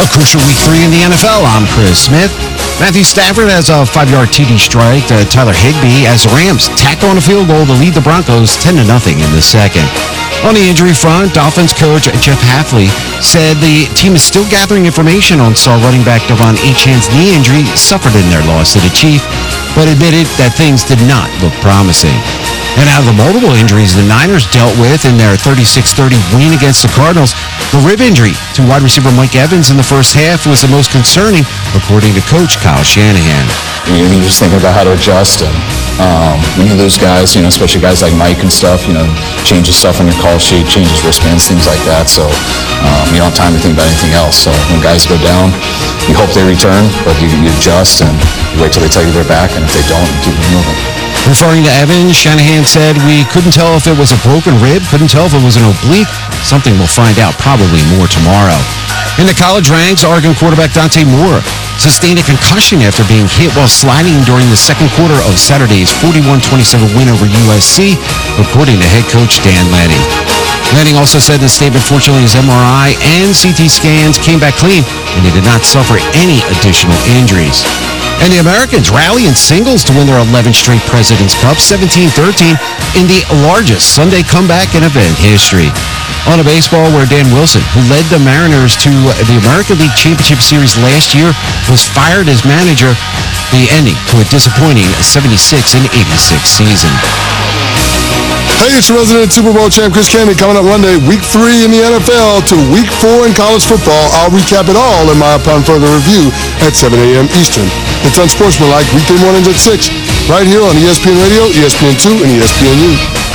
A crucial week 3 in the NFL. I'm Chris Smith. Matthew Stafford has a 5-yard TD strike to Tyler Higbee as the Rams tack on a field goal to lead the Broncos 10-0 in the second. On the injury front, Dolphins coach Jeff Hafley said the team is still gathering information on star running back Devon Achane's knee injury suffered in their loss to the Chiefs, but admitted that things did not look promising. And out of the multiple injuries the Niners dealt with in their 36-30 win against the Cardinals, the rib injury to wide receiver Mike Evans in the first half was the most concerning, according to Coach Kyle Shanahan. You just think about how to adjust, and when you lose guys, especially guys like Mike and stuff, changes stuff on your call sheet, changes wristbands, things like that. So you don't have time to think about anything else. So when guys go down, you hope they return, but you adjust and you wait till they tell you they're back, and if they don't, you keep it moving. Referring to Evans, Shanahan said, "We couldn't tell if it was a broken rib, couldn't tell if it was an oblique. Something we'll find out probably more tomorrow." In the college ranks, Oregon quarterback Dante Moore sustained a concussion after being hit while sliding during the second quarter of Saturday's 41-27 win over USC, according to head coach Dan Lanning. Lanning also said in a statement, fortunately, his MRI and CT scans came back clean, and he did not suffer any additional injuries. And the Americans rally in singles to win their 11th straight President's Cup, 17-13, in the largest Sunday comeback in event history. On to baseball, where Dan Wilson, who led the Mariners to the American League Championship Series last year, was fired as manager, the ending to a disappointing 76-86 season. Hey, it's resident Super Bowl champ Chris Candy coming up Monday, week 3 in the NFL to week 4 in college football. I'll recap it all in my Upon Further Review at 7 a.m. Eastern. It's Unsportsmanlike weekday mornings at 6, right here on ESPN Radio, ESPN2, and ESPNU.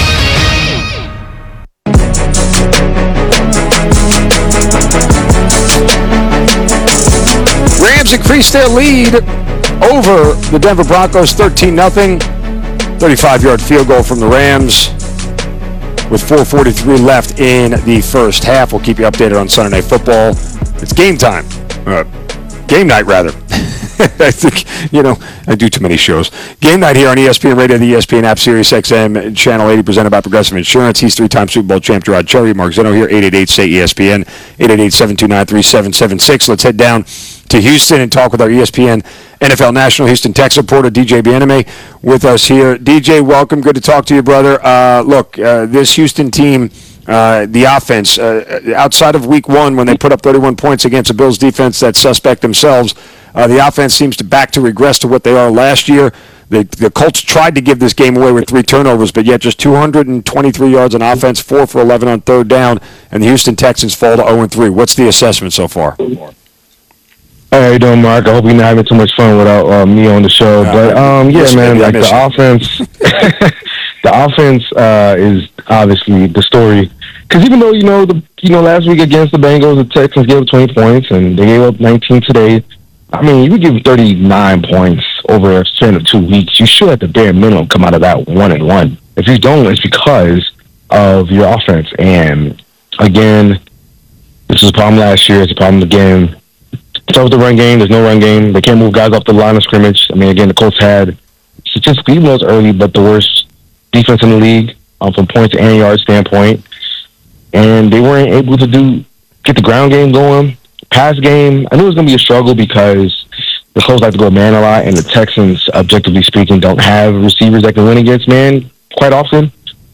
Rams increased their lead over the Denver Broncos 13-0. 35-yard field goal from the Rams with 4:43 left in the first half. We'll keep you updated on Sunday Night Football. It's game time. Game night, rather. I think, I do too many shows. Game night here on ESPN Radio, the ESPN app, Sirius XM, Channel 80, presented by Progressive Insurance. He's 3-time Super Bowl champ Gerard Cherry. Mark Zeno here, 888-SAY-ESPN, 888-729-3776. Let's head down to Houston and talk with our ESPN NFL National Houston Tex reporter, DJ Bieneme, with us here. DJ, welcome. Good to talk to you, brother. This Houston team, the offense, outside of week 1 when they put up 31 points against the Bills defense that's suspect themselves, the offense seems to regress to what they are last year. The Colts tried to give this game away with 3 turnovers, but yet just 223 yards on offense, 4 for 11 on third down, and the Houston Texans fall to 0-3. What's the assessment so far? How you doing, Mark? I hope you're not having too much fun without me on the show. The offense, the offense is obviously the story. Because even though last week against the Bengals, the Texans gave up 20 points and they gave up 19 today. I mean, you give 39 points over a span of 2 weeks. You should, at the bare minimum, come out of that 1-1. If you don't, it's because of your offense. And again, this was a problem last year. It's a problem again. Start with the run game. There's no run game. They can't move guys off the line of scrimmage. I mean, again, the Colts had statistically, even though it's early, but the worst defense in the league from points and yard standpoint. And they weren't able to get the ground game going. Pass game, I knew it was going to be a struggle because the Colts like to go man a lot, and the Texans, objectively speaking, don't have receivers that can win against man quite often.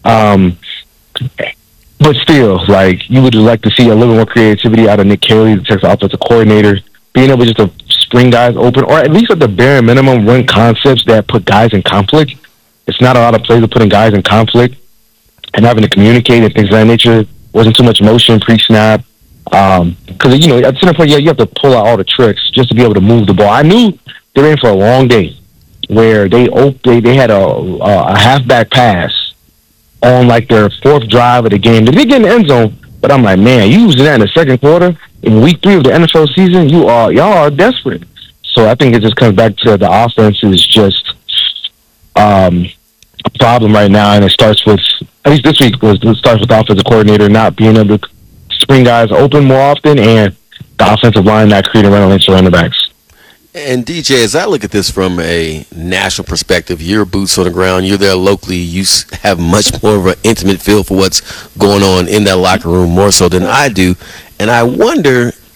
But still, you would like to see a little more creativity out of Nick Caley, the Texas offensive coordinator, being able just to spring guys open, or at least at the bare minimum run concepts that put guys in conflict. It's not a lot of plays of putting guys in conflict and having to communicate and things of that nature. Wasn't too much motion pre-snap. Because, at center point, you have to pull out all the tricks just to be able to move the ball. I knew they were in for a long day where they had a halfback pass on their 4th drive of the game. They did get in the end zone, but I'm like, man, you using that in the second quarter in week 3 of the NFL season, y'all are desperate. So I think it just comes back to the offense is just a problem right now, and it starts with, at least this week, it starts with the offensive coordinator not being able to spring guys open more often, and the offensive line not creating running lanes for running backs. And DJ, as I look at this from a national perspective, you're boots on the ground, you're there locally, you have much more of an intimate feel for what's going on in that locker room, more so than I do. And I wonder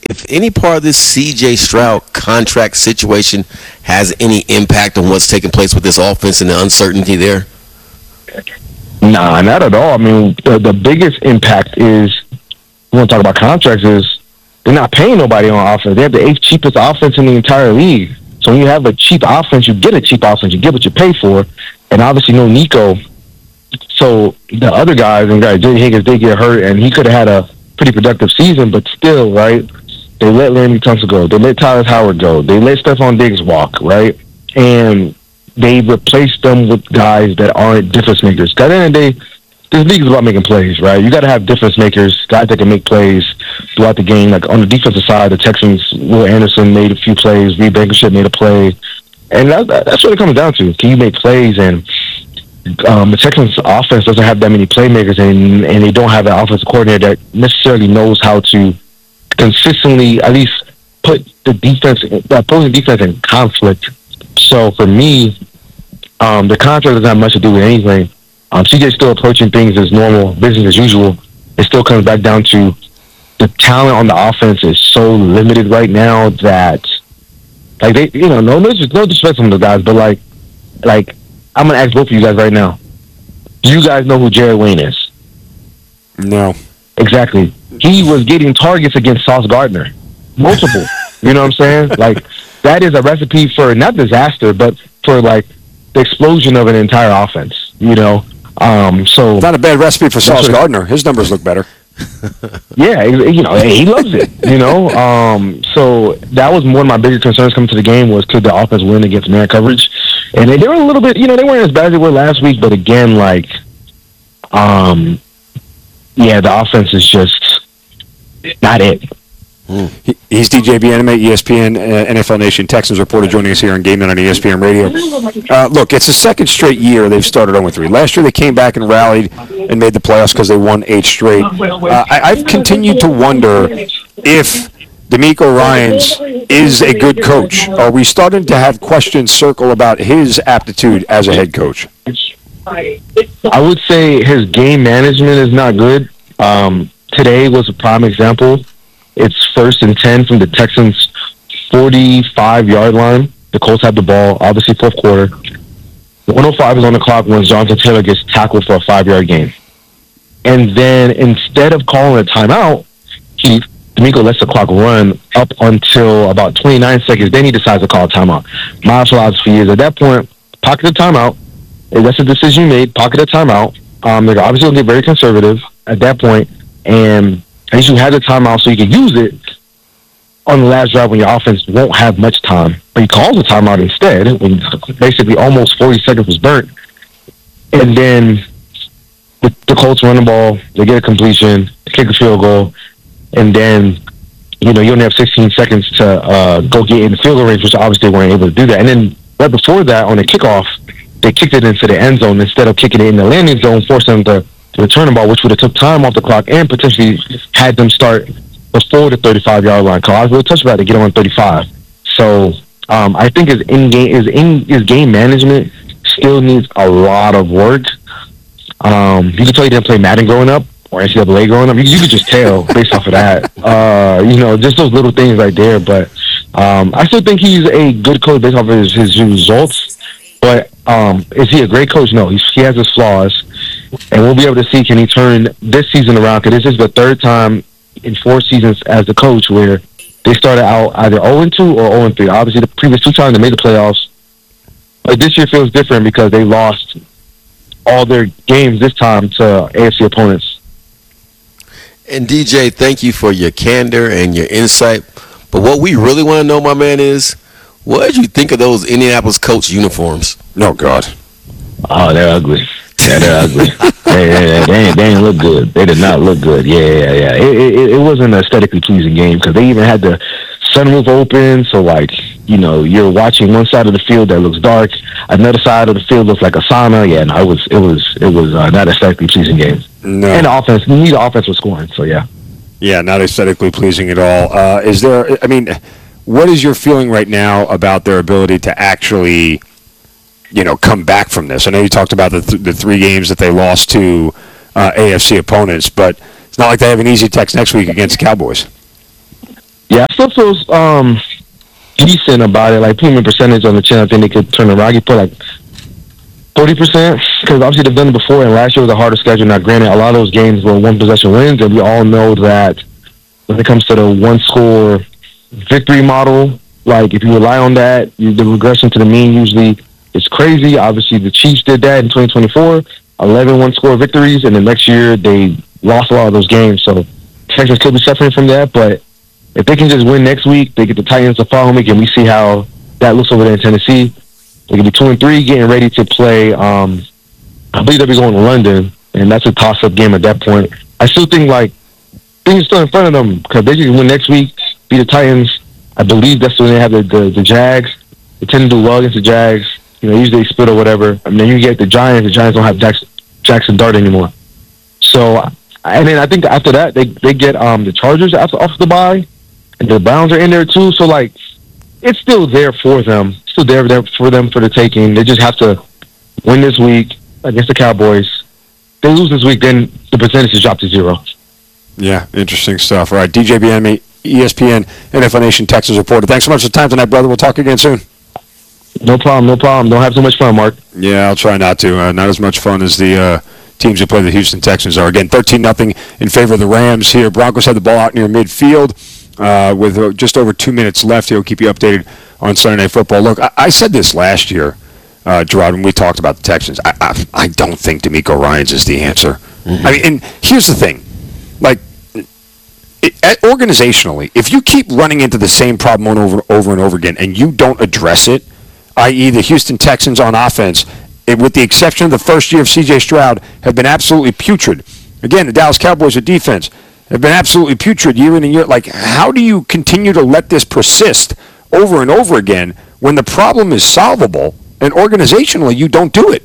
if any part of this C.J. Stroud contract situation has any impact on what's taking place with this offense and the uncertainty there? Nah, not at all. I mean, the biggest impact is, we want to talk about contracts, is they're not paying nobody on offense. They have the 8th cheapest offense in the entire league. So when you have a cheap offense, you get a cheap offense. You get what you pay for. And obviously no Nico. So the other guys, and Jay Higgins did get hurt, and he could have had a pretty productive season, but still, right, they let Laremy Tunsil go. They let Tyler Howard go. They let Stephon Diggs walk, right? And they replaced them with guys that aren't difference makers. At the end of the day, this league is about making plays, right? You got to have difference makers, guys that can make plays throughout the game. Like on the defensive side, the Texans, Will Anderson made a few plays. Reed Blankenship made a play. And that's what it comes down to. Can you make plays? And the Texans offense doesn't have that many playmakers, and they don't have an offensive coordinator that necessarily knows how to consistently at least put the opposing defense in conflict. So for me, the contract doesn't have much to do with anything. CJ's still approaching things as normal, business as usual. It still comes back down to the talent on the offense is so limited right now that, like, they, no disrespect from the guys, but like I'm gonna ask both of you guys right now. Do you guys know who Jared Wayne is? No. Exactly. He was getting targets against Sauce Gardner. Multiple. You know what I'm saying? Like, that is a recipe for not disaster, but for like the explosion of an entire offense. So not a bad recipe for Sauce Gardner. His numbers look better. Yeah, he loves it. So that was one of my bigger concerns coming to the game was could the offense win against man coverage, and they were a little bit. They weren't as bad as they were last week, but again, the offense is just not it. He's DJ Bieniemy, ESPN, NFL Nation Texans reporter, joining us here on Game Night on ESPN Radio. Look, it's the second straight year they've started 0-3. Last year they came back and rallied and made the playoffs because they won 8 straight. I've continued to wonder if DeMeco Ryans is a good coach. Are we starting to have questions circle about his aptitude as a head coach? I would say his game management is not good. Today was a prime example. It's 1st and 10 from the Texans' 45-yard line. The Colts have the ball, obviously fourth quarter. 105 is on the clock when Jonathan Taylor gets tackled for a 5-yard gain. And then instead of calling a timeout, DeMeco lets the clock run up until about 29 seconds. Then he decides to call a timeout. My philosophy is at that point, pocket the timeout. If that's a decision you made, pocket the timeout. They're obviously going to get very conservative at that point, and at least you have the timeout so you can use it on the last drive when your offense won't have much time. But he calls the timeout instead when basically almost 40 seconds was burnt. And then the Colts run the ball, they get a completion, kick a field goal, and then you only have 16 seconds to go get in the field goal range, which obviously they weren't able to do that. And then right before that, on the kickoff, they kicked it into the end zone instead of kicking it in the landing zone, forcing them to return the ball, which would have took time off the clock and potentially had them start before the 35-yard line. Because I was really touched about it to get on 35. So I think his game management still needs a lot of work. You can tell he didn't play Madden growing up or NCAA growing up. You could just tell based off of that. Just those little things right there. But I still think he's a good coach based off of his results. But is he a great coach? No, he has his flaws. And we'll be able to see can he turn this season around, because this is the 3rd time in 4 seasons as the coach where they started out either 0-2 or 0-3. Obviously, the previous 2 times they made the playoffs. But this year feels different because they lost all their games this time to AFC opponents. And DJ, thank you for your candor and your insight. But what we really want to know, my man, is what did you think of those Indianapolis Colts uniforms? Oh, God. Oh, they're ugly. Yeah, they're ugly. they didn't look good. They did not look good. Yeah. It wasn't an aesthetically pleasing game because they even had the sunroof open. So, you're watching one side of the field that looks dark, another side of the field looks like a sauna. Yeah, no, it was not aesthetically pleasing game. No. And the offense was scoring. So, yeah. Yeah, not aesthetically pleasing at all. What is your feeling right now about their ability to actually come back from this? I know you talked about the 3 games that they lost to AFC opponents, but it's not like they have an easy text next week against the Cowboys. Yeah, I still feel decent about it. Like, putting a percentage on the chin, I think they could turn around. You put like 40%, because obviously they've done it before, and last year was a harder schedule. Now, granted, a lot of those games were one-possession wins, and we all know that when it comes to the one-score victory model, like, if you rely on that, the regression to the mean usually is crazy. Obviously, the Chiefs did that in 2024, 11 one-score victories, and the next year they lost a lot of those games. So Texans could be suffering from that, but if they can just win next week, they get the Titans the following week, and we see how that looks over there in Tennessee. They can be 2-3, getting ready to play. I believe they'll be going to London, and that's a toss-up game at that point. I still think, like, things are still in front of them, because they can win next week, beat the Titans. I believe that's when they have the Jags. They tend to do well against the Jags. You know, usually they split or whatever. And then you get the Giants. The Giants don't have Jackson Dart anymore. So, and then I think after that, they get the Chargers off the bye, and the Browns are in there too. So, like, it's still there for them. Still there for them for the taking. They just have to win this week against the Cowboys. If they lose this week, then the percentage drops to 0. Yeah, interesting stuff. All right, DJ Bieniemy, ESPN, NFL Nation, Texas reporter. Thanks so much for the time tonight, brother. We'll talk again soon. No problem. Don't have so much fun, Mark. Yeah, I'll try not to. Not as much fun as the teams who play the Houston Texans are. Again, 13-0 in favor of the Rams here. Broncos had the ball out near midfield with just over 2 minutes left. He'll keep you updated on Sunday Night Football. Look, I said this last year, Gerard, when we talked about the Texans. I don't think DeMeco Ryans is the answer. Mm-hmm. I mean, and here's the thing. Like, organizationally, if you keep running into the same problem over and over again and you don't address it, i.e. the Houston Texans on offense, with the exception of the first year of C.J. Stroud, have been absolutely putrid. Again, the Dallas Cowboys at defense have been absolutely putrid year in and year. Like, how do you continue to let this persist over and over again when the problem is solvable and organizationally you don't do it?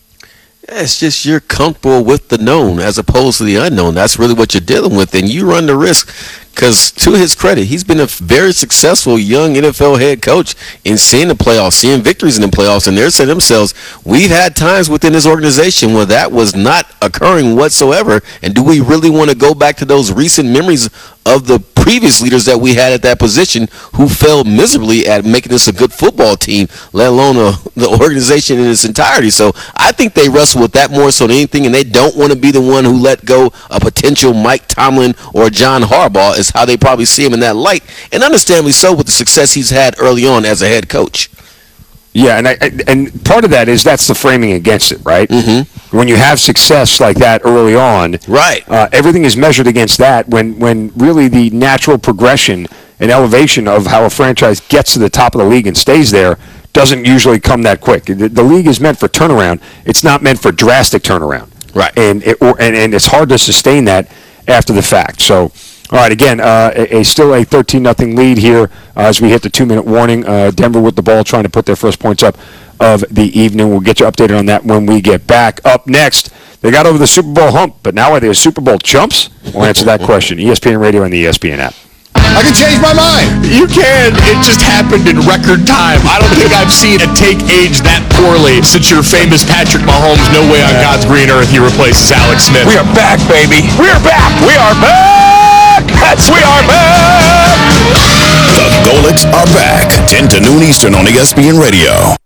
It's just you're comfortable with the known as opposed to the unknown. That's really what you're dealing with, and you run the risk. Because to his credit, he's been a very successful young NFL head coach in seeing the playoffs, seeing victories in the playoffs, and they're saying themselves, we've had times within this organization where that was not occurring whatsoever, and do we really want to go back to those recent memories of the previous leaders that we had at that position who failed miserably at making this a good football team, let alone the organization in its entirety? So I think they wrestle with that more so than anything, and they don't want to be the one who let go a potential Mike Tomlin or John Harbaugh, is how they probably see him in that light, and understandably so with the success he's had early on as a head coach. Yeah, and part of that is that's the framing against it, right? Mm-hmm. When you have success like that early on, right? Everything is measured against that. When really the natural progression and elevation of how a franchise gets to the top of the league and stays there doesn't usually come that quick. The league is meant for turnaround. It's not meant for drastic turnaround, right? And it's hard to sustain that after the fact. So. All right, again, still a 13-0 lead here as we hit the 2-minute warning. Denver with the ball trying to put their first points up of the evening. We'll get you updated on that when we get back. Up next, they got over the Super Bowl hump, but now are they Super Bowl chumps? We'll answer that question. ESPN Radio and the ESPN app. I can change my mind. You can. It just happened in record time. I don't think I've seen a take age that poorly since your famous Patrick Mahomes, no way on God's green earth he replaces Alex Smith. We are back, baby. We are back. We are back. We are back. The Golics are back. 10 to noon Eastern on ESPN Radio.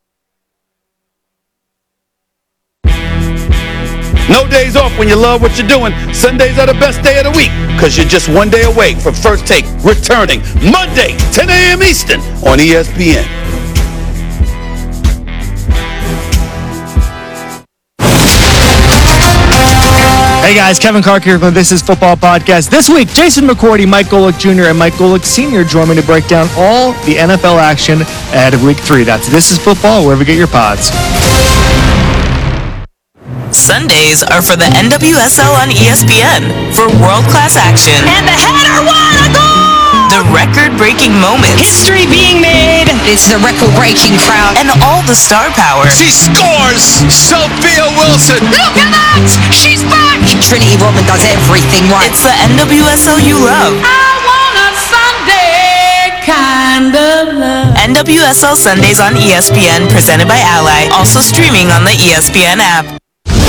No days off when you love what you're doing. Sundays are the best day of the week because you're just one day away from First Take returning Monday, 10 a.m. Eastern on ESPN. Hey guys, Kevin Clark here from This Is Football Podcast. This week, Jason McCourty, Mike Golic Jr., and Mike Golic Sr. join me to break down all the NFL action ahead of Week 3. That's This Is Football, wherever you get your pods. Sundays are for the NWSL on ESPN for world-class action. And the header, what a goal! The record-breaking moments. History being made. It's the record-breaking crowd. And all the star power. She scores! Sophia Wilson! Look at that! She's back! Trinity Rodman does everything right. It's the NWSL you love. I want a Sunday kind of love. NWSL Sundays on ESPN, presented by Ally. Also streaming on the ESPN app.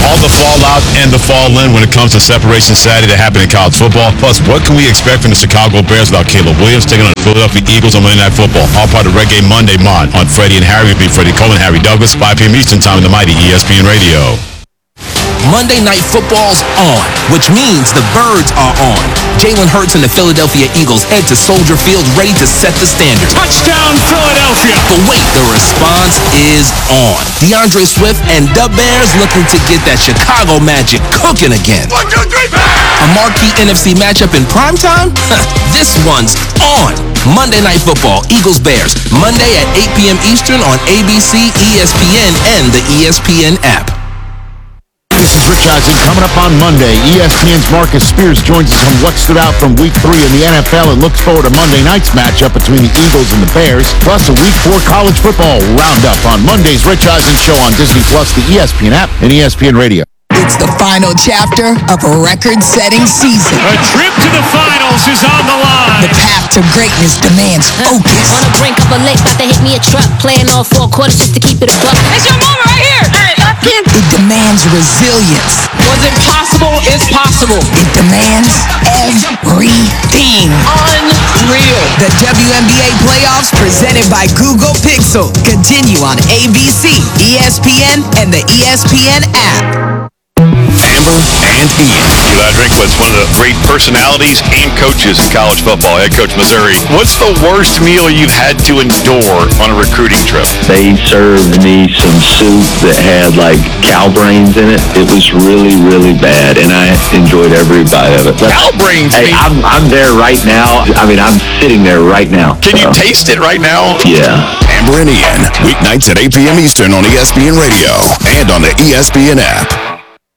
all the fallout and the fall-in when it comes to Separation Saturday that happened in college football. Plus, what can we expect from the Chicago Bears without Caleb Williams taking on the Philadelphia Eagles on Monday Night Football? All part of Reggae Monday Mod on Freddie and Harry. Be Freddie Cole and Harry Douglas, 5 p.m. Eastern Time in the mighty ESPN Radio. Monday Night Football's on, which means the Birds are on. Jalen Hurts and the Philadelphia Eagles head to Soldier Field ready to set the standard. Touchdown, Philadelphia! But wait, the response is on. DeAndre Swift and the Bears looking to get that Chicago magic cooking again. 1, 2, 3, A marquee NFC matchup in primetime? This one's on. Monday Night Football, Eagles-Bears, Monday at 8 p.m. Eastern on ABC, ESPN, and the ESPN app. This is Rich Eisen. Coming up on Monday, ESPN's Marcus Spears joins us on what stood out from Week 3 in the NFL and looks forward to Monday night's matchup between the Eagles and the Bears, plus a Week 4 college football roundup on Monday's Rich Eisen Show on Disney+, the ESPN app, and ESPN Radio. It's the final chapter of a record-setting season. A trip to the finals is on the line. The path to greatness demands focus. On the brink of a lake, about to hit me a truck. Playing all 4 quarters just to keep it a buck. It's your moment right here. Hey, up here. It demands resilience. Was it possible? It's possible. It demands everything. Unreal. The WNBA playoffs presented by Google Pixel continue on ABC, ESPN, and the ESPN app. Amber and Ian. Eli Drinkwitz, one of the great personalities and coaches in college football, head coach Missouri. What's the worst meal you've had to endure on a recruiting trip? They served me some soup that had like cow brains in it. It was really, really bad, and I enjoyed every bite of it. Cow brains? Hey, I'm there right now. I mean, I'm sitting there right now. Can you taste it right now? Yeah. Amber and Ian, weeknights at 8 p.m. Eastern on ESPN Radio and on the ESPN app.